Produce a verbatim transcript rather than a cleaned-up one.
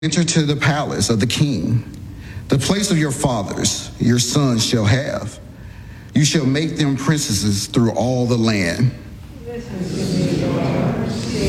Enter to the palace of the king. The place of your fathers, your sons shall have. You shall make them princesses through all the land.